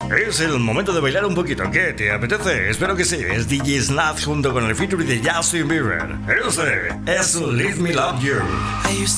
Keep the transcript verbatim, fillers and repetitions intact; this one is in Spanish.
Es el momento de bailar un poquito. ¿Qué? ¿Te apetece? Espero que sí. Es D J Snap junto con el featuring de Justin Bieber. Ese es Let Me Love You. I used